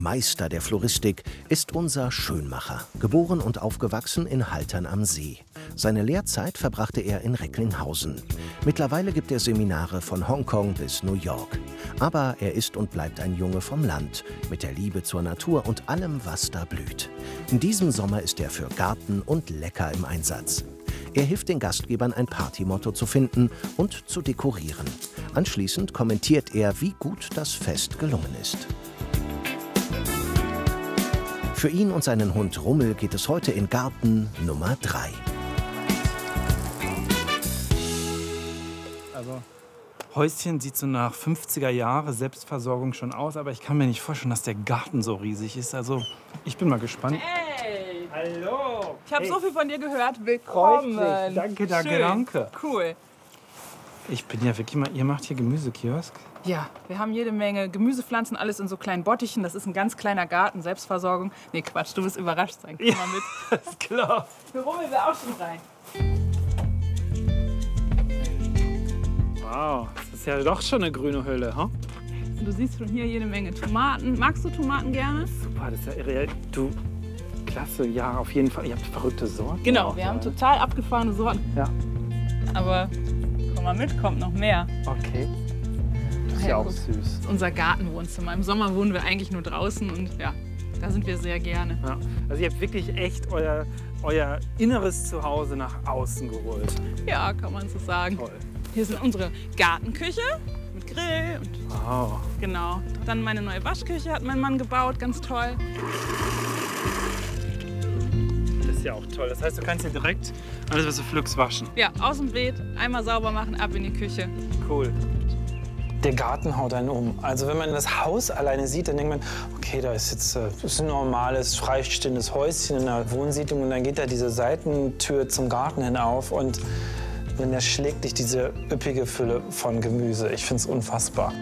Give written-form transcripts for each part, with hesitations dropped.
Meister der Floristik ist unser Schönmacher, geboren und aufgewachsen in Haltern am See. Seine Lehrzeit verbrachte er in Recklinghausen. Mittlerweile gibt er Seminare von Hongkong bis New York. Aber er ist und bleibt ein Junge vom Land, mit der Liebe zur Natur und allem, was da blüht. In diesem Sommer ist er für Garten und Lecker im Einsatz. Er hilft den Gastgebern, ein Partymotto zu finden und zu dekorieren. Anschließend kommentiert er, wie gut das Fest gelungen ist. Für ihn und seinen Hund Rummel geht es heute in Garten Nummer 3. Also, Häuschen sieht so nach 50er Jahre Selbstversorgung schon aus, aber ich kann mir nicht vorstellen, dass der Garten so riesig ist. Also, ich bin mal gespannt. Hey! Hallo! Ich habe so viel von dir gehört. Willkommen! Danke, danke, Schön. danke. Cool. Ich bin ja wirklich mal, ihr macht hier Gemüsekiosk? Ja, wir haben jede Menge Gemüsepflanzen, alles in so kleinen Bottichen. Das ist ein ganz kleiner Garten, Selbstversorgung. Nee, Quatsch, du wirst überrascht sein. Komm mal mit. Ist klar. Für Rummel will auch schon rein. Wow, das ist ja doch schon eine grüne Hülle, ha? Und du siehst schon hier jede Menge Tomaten. Magst du Tomaten gerne? Super, das ist ja irre. Du, klasse, ja, auf jeden Fall. Ihr habt verrückte Sorten. Genau, auch, wir haben total abgefahrene Sorten. Ja. Aber komm mal mit, kommt noch mehr. Okay. Das ist ja auch süß. Das ist unser Gartenwohnzimmer. Im Sommer wohnen wir eigentlich nur draußen und ja, da sind wir sehr gerne. Ja. Also ihr habt wirklich echt euer inneres Zuhause nach außen geholt. Ja, kann man so sagen. Toll. Hier sind unsere Gartenküche mit Grill und Wow. genau. Dann meine neue Waschküche hat mein Mann gebaut, ganz toll. Das ist ja auch toll. Das heißt, du kannst hier direkt alles, was du pflückst, waschen. Ja, aus dem Beet, einmal sauber machen, ab in die Küche. Cool. Der Garten haut einen um. Also wenn man das Haus alleine sieht, dann denkt man, okay, da ist jetzt das ist ein normales, freistehendes Häuschen in einer Wohnsiedlung und dann geht da diese Seitentür zum Garten hin auf und dann erschlägt dich diese üppige Fülle von Gemüse. Ich finde es unfassbar.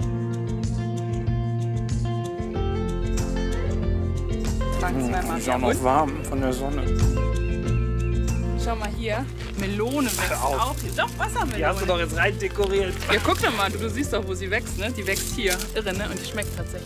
Ist auch noch warm von der Sonne. Schau mal hier, Melone wächst auch hier. Doch, Wassermelone. Die hast du doch jetzt rein dekoriert. Ja, guck doch mal, du siehst doch, wo sie wächst, ne? Die wächst hier. Irre, ne? Und die schmeckt tatsächlich.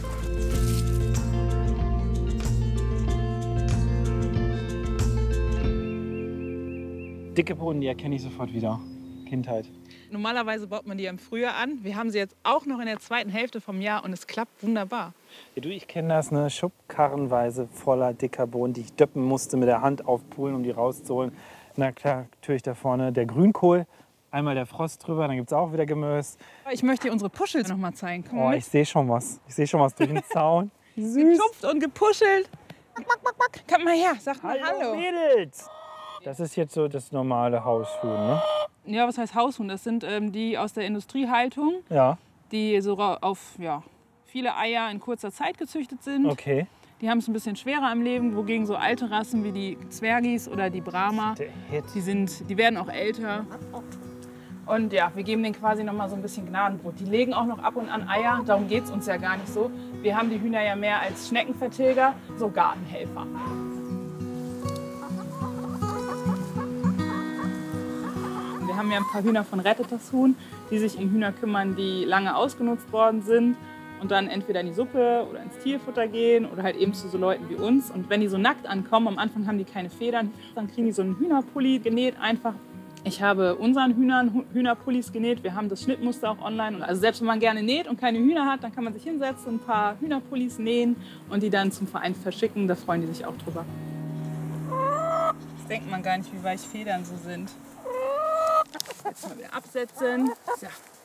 Dicke Bohnen, die erkenne ich sofort wieder. Kindheit. Normalerweise baut man die im Frühjahr an. Wir haben sie jetzt auch noch in der zweiten Hälfte vom Jahr und es klappt wunderbar. Ja, du, ich kenne das, ne? Schubkarrenweise voller dicker Bohnen, die ich döppen musste mit der Hand aufpulen, um die rauszuholen. Na klar, natürlich da vorne der Grünkohl. Einmal der Frost drüber, dann gibt es auch wieder Gemüse. Ich möchte dir unsere Puschels noch mal zeigen. Komm Oh, mal ich sehe schon was. Ich sehe schon was durch den Zaun. Süß. Getupft und gepuschelt. Komm mal her, sag mal Hallo, Hallo. Mädels! Das ist jetzt so das normale Haushuhn, ne? Ja, was heißt Haushuhn? Das sind die aus der Industriehaltung, Ja, die so auf viele Eier in kurzer Zeit gezüchtet sind. okay. Die haben es ein bisschen schwerer im Leben, wogegen so alte Rassen wie die Zwergis oder die Brahma, Der Hit. die werden auch älter. Und ja, wir geben denen quasi noch mal so ein bisschen Gnadenbrot. Die legen auch noch ab und an Eier, darum geht es uns ja gar nicht so. Wir haben die Hühner ja mehr als Schneckenvertilger, so Gartenhelfer. Wir haben ja ein paar Hühner von Rettet das Huhn, die sich um Hühner kümmern, die lange ausgenutzt worden sind und dann entweder in die Suppe oder ins Tierfutter gehen oder halt eben zu so Leuten wie uns. Und wenn die so nackt ankommen, am Anfang haben die keine Federn, dann kriegen die so einen Hühnerpulli genäht einfach. Ich habe unseren Hühnern Hühnerpullis genäht. Wir haben das Schnittmuster auch online. Und also selbst wenn man gerne näht und keine Hühner hat, dann kann man sich hinsetzen, ein paar Hühnerpullis nähen und die dann zum Verein verschicken. Da freuen die sich auch drüber. Das denkt man gar nicht, wie weich Federn so sind. Jetzt mal wieder absetzen. So.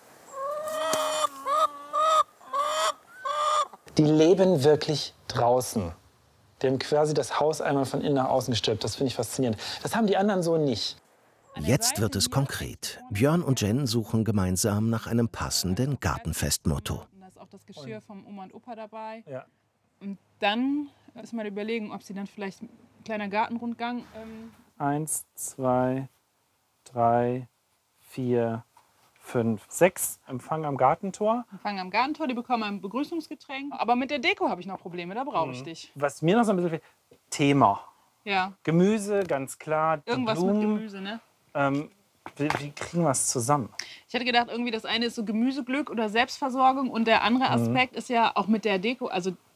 Die leben wirklich draußen. Die haben quasi das Haus einmal von innen nach außen gestülpt. Das finde ich faszinierend. Das haben die anderen so nicht. Jetzt wird es konkret. Björn und Jen suchen gemeinsam nach einem passenden Gartenfestmotto. Da ist auch das Geschirr vom Oma und Opa dabei. Ja. Und dann ist mal überlegen, ob sie dann vielleicht ein kleiner Gartenrundgang. 1, 2, 3, 4, 5, 6. Empfang am Gartentor. Fangen am Gartentor, die bekommen ein Begrüßungsgetränk. Aber mit der Deko habe ich noch Probleme, da brauche ich dich. Was mir noch so ein bisschen fehlt, Thema. Ja, Gemüse, ganz klar. Die irgendwas Blumen. mit Gemüse, ne? Wie kriegen wir es zusammen? Ich hätte gedacht, irgendwie das eine ist so Gemüseglück oder Selbstversorgung und der andere Aspekt ist ja auch mit der Deko. Also